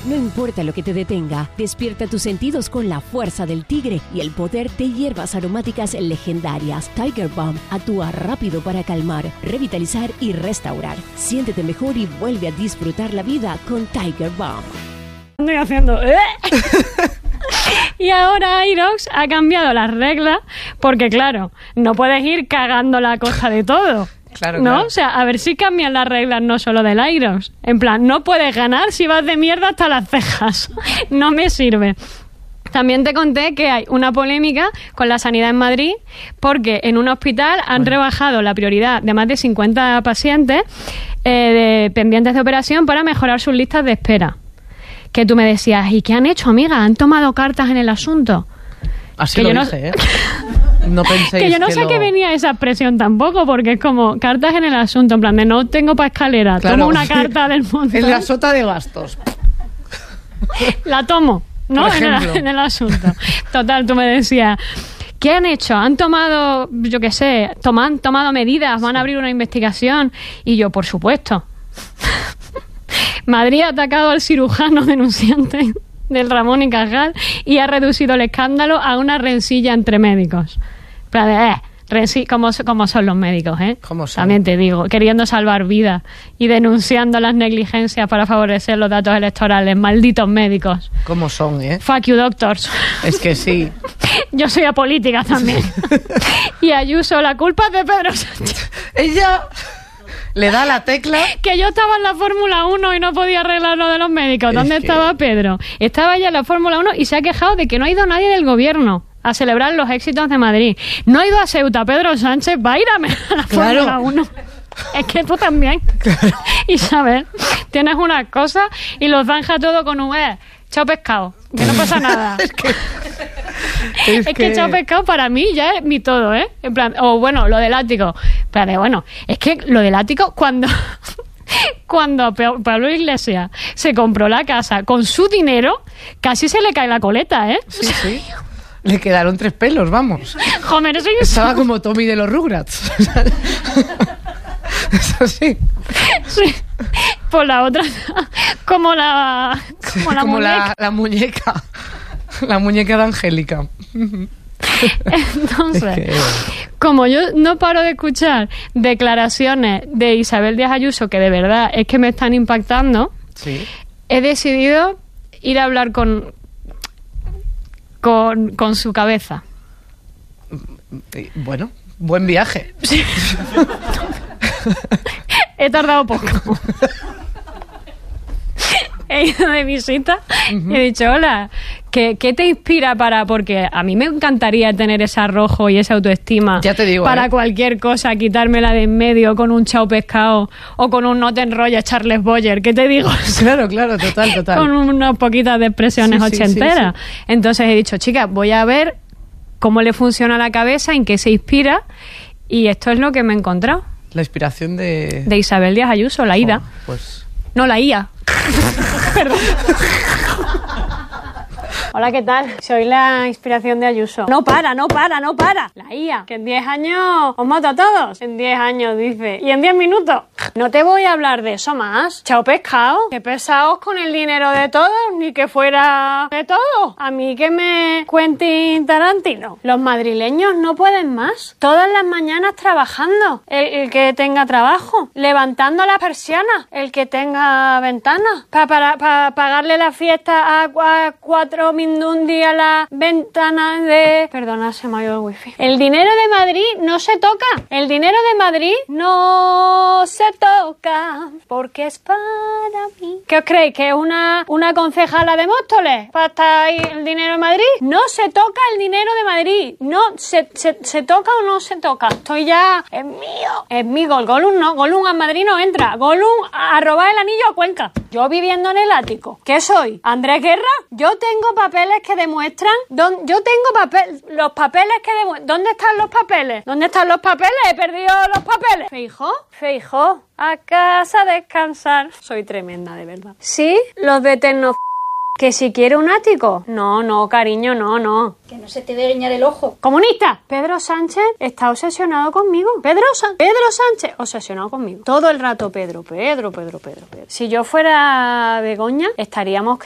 No importa lo que te detenga, despierta tus sentidos con la fuerza del tigre y el poder de hierbas aromáticas legendarias. Tiger Balm actúa rápido para calmar, revitalizar y restaurar. Siéntete mejor y vuelve a disfrutar la vida con Tiger Balm. Estoy haciendo... Y ahora Irox ha cambiado las reglas porque, claro, no puedes ir cagando la costa de todo. Claro, ¿No? claro. O sea, a ver si cambian las reglas no solo del Irox. En plan, no puedes ganar si vas de mierda hasta las cejas. No me sirve. También te conté que hay una polémica con la sanidad en Madrid porque en un hospital han rebajado la prioridad de más de 50 pacientes pendientes de operación para mejorar sus listas de espera. Que tú me decías, ¿y qué han hecho, amiga? ¿Han tomado cartas en el asunto? Así que lo yo dije, ¿eh? No penséis que yo no sé a qué venía esa expresión tampoco, porque es como cartas en el asunto, en plan de no tengo para escalera, Claro. tomo una carta del montón. En la sota de gastos. La tomo, ¿no? Por ejemplo. En el asunto. Total, tú me decías, ¿qué han hecho? ¿Han tomado, yo qué sé, han tomado medidas? ¿Van a abrir una investigación? Y yo, por supuesto. Madrid ha atacado al cirujano denunciante del Ramón y Cajal y ha reducido el escándalo a una rencilla entre médicos. Como son los médicos, ¿eh? ¿Cómo son? También te digo, queriendo salvar vidas y denunciando las negligencias para favorecer los datos electorales. Malditos médicos. ¿Cómo son, eh? Fuck you, doctors. Es que sí. Yo soy apolítica también. Y Ayuso, la culpa es de Pedro Sánchez. Ella le da la tecla. Que yo estaba en la Fórmula 1 y no podía arreglar lo de los médicos. ¿Dónde estaba Pedro? Estaba ella en la Fórmula 1 y se ha quejado de que no ha ido nadie del gobierno a celebrar los éxitos de Madrid. No ha ido a Ceuta. Pedro Sánchez va a ir a la Fórmula 1. Es que tú también. Claro. Isabel, tienes una cosa y lo zanja todo con un chao pescado, que no pasa nada. Es que chao pescado para mí ya es mi todo, ¿eh? En plan, o bueno, lo del ático. Pero bueno, es que lo del ático cuando Pablo Iglesias se compró la casa con su dinero, casi se le cae la coleta, ¿eh? Sí, sí. Le quedaron 3 pelos, vamos. Homer Simpson. Estaba como Tommy de los Rugrats. Eso sí. Sí. Por la otra, como la muñeca. La muñeca de Angélica. Entonces, como yo no paro de escuchar declaraciones de Isabel Díaz Ayuso que de verdad es que me están impactando, sí, he decidido ir a hablar con su cabeza. Bueno, buen viaje. Sí. He tardado poco. He ido de visita y he dicho, hola, ¿qué te inspira para...? Porque a mí me encantaría tener ese arrojo y esa autoestima. Ya te digo, para cualquier cosa, quitármela de en medio con un chao pescado o con un no te enrolles Charles Boyer. ¿Qué te digo? Claro, total. Con unas poquitas de expresiones ochenteras. Sí. Entonces he dicho, chica, voy a ver cómo le funciona la cabeza, en qué se inspira, y esto es lo que me he encontrado. La inspiración de Isabel Díaz Ayuso, la ida. Pues... No, la IA. Perdón. Hola, ¿qué tal? Soy la inspiración de Ayuso. No para. La IA, que en 10 años os mato a todos. En 10 años, dice. Y en 10 minutos. No te voy a hablar de eso más. Chao pescado. Qué pesados con el dinero de todos, ni que fuera de todo. A mí que me Quentin Tarantino. Los madrileños no pueden más. Todas las mañanas trabajando. El que tenga trabajo. Levantando las persianas. El que tenga ventanas. Para pagarle la fiesta a 4 Mindundi a la ventana de... Perdona, se me ha ido el wifi. El dinero de Madrid no se toca. El dinero de Madrid no se toca porque es para mí. ¿Qué os creéis? ¿Que es una concejala de Móstoles para estar ahí el dinero de Madrid? No se toca el dinero de Madrid. No, ¿se toca o no se toca? Estoy ya... Es mío. Es mío. El Gollum no. Gollum a Madrid no entra. Gollum a robar el anillo a Cuenca. Yo viviendo en el ático. ¿Qué soy? ¿Andrés Guerra? Yo tengo papeles que demuestran... Los papeles que demuestran... ¿Dónde están los papeles? ¿Dónde están los papeles? He perdido los papeles. Feijó. A casa a descansar. Soy tremenda, de verdad. Sí, los de Tecno... ¿Que si quiere un ático? No, cariño, no. Que no se te dé guiñar el ojo. ¡Comunista! Pedro Sánchez está obsesionado conmigo. Pedro Sánchez, obsesionado conmigo. Todo el rato, Pedro. Si yo fuera Begoña, estaríamos